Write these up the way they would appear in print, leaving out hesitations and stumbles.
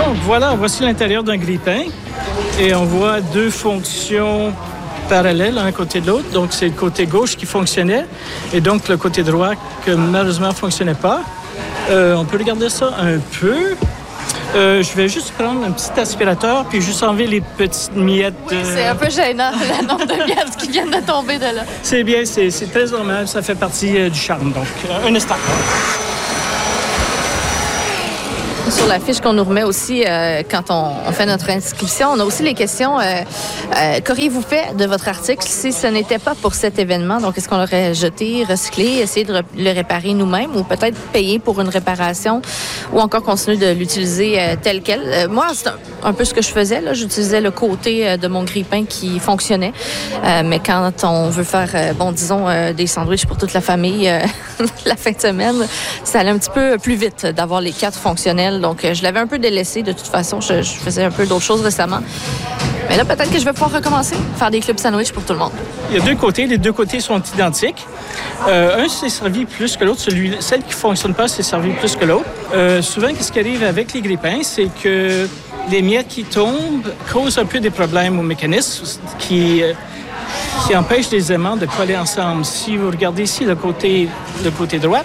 Donc voilà, voici l'intérieur d'un grille-pain et on voit deux fonctions parallèles l'un à côté de l'autre. Donc c'est le côté gauche qui fonctionnait et donc le côté droit que malheureusement ne fonctionnait pas. On peut regarder ça un peu. Je vais juste prendre un petit aspirateur puis juste enlever les petites miettes. Oui, c'est un peu gênant, le nombre de miettes qui viennent de tomber de là. C'est bien, c'est très normal, ça fait partie du charme. Donc, un instant. Sur la fiche qu'on nous remet aussi quand on fait notre inscription, on a aussi les questions. Qu'auriez-vous fait de votre article si ce n'était pas pour cet événement? Donc, est-ce qu'on l'aurait jeté, recyclé, essayé de le réparer nous-mêmes ou peut-être payer pour une réparation ou encore continuer de l'utiliser tel quel? Moi, c'est un peu ce que je faisais. Là. J'utilisais le côté de mon grille-pain qui fonctionnait. Mais quand on veut faire, disons, des sandwichs pour toute la famille la fin de semaine, ça allait un petit peu plus vite d'avoir les 4 fonctionnels. Donc, je l'avais un peu délaissé. De toute façon, je faisais un peu d'autres choses récemment. Mais là, peut-être que je vais pouvoir recommencer, faire des clubs sandwich pour tout le monde. Il y a 2 côtés. Les 2 côtés sont identiques. Un s'est servi plus que l'autre. Celle qui ne fonctionne pas s'est servi plus que l'autre. Souvent, ce qui arrive avec les grille-pains, c'est que les miettes qui tombent causent un peu des problèmes au mécanisme qui empêchent les aimants de coller ensemble. Si vous regardez ici le côté droit,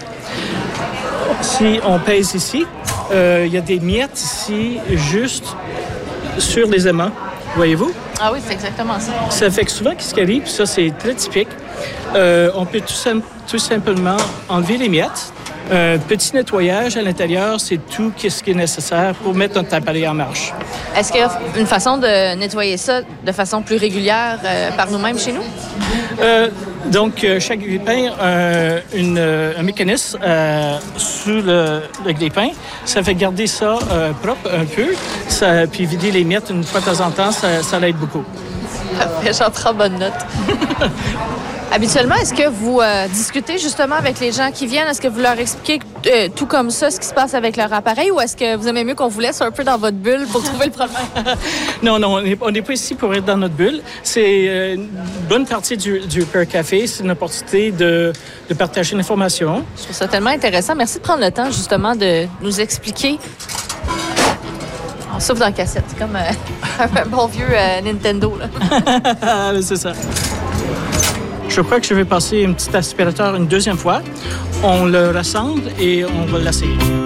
si on pèse ici, il y a des miettes ici juste sur les aimants. Voyez-vous? Ah oui, c'est exactement ça. Ça fait que souvent, ce qui arrive, ça c'est très typique, on peut tout simplement enlever les miettes. Petit nettoyage à l'intérieur, c'est tout ce qui est nécessaire pour mettre notre appareil en marche. Est-ce qu'il y a une façon de nettoyer ça de façon plus régulière par nous-mêmes chez nous? Donc, chaque grille-pain a un mécanisme sous le grille-pain. Ça fait garder ça propre un peu. Puis vider les miettes une fois de temps en temps, ça l'aide beaucoup. Parfait, j'en prends bonne note. Habituellement, est-ce que vous discutez justement avec les gens qui viennent? Est-ce que vous leur expliquez tout comme ça ce qui se passe avec leur appareil ou est-ce que vous aimez mieux qu'on vous laisse un peu dans votre bulle pour trouver le problème? Non, on n'est pas ici pour être dans notre bulle. C'est une bonne partie du Repair Café. C'est une opportunité de partager l'information. Je trouve ça tellement intéressant. Merci de prendre le temps justement de nous expliquer. On souffle dans la cassette, comme un bon vieux Nintendo. Là. C'est ça. Je crois que je vais passer un petit aspirateur une deuxième fois. On le rassemble et on va l'essayer.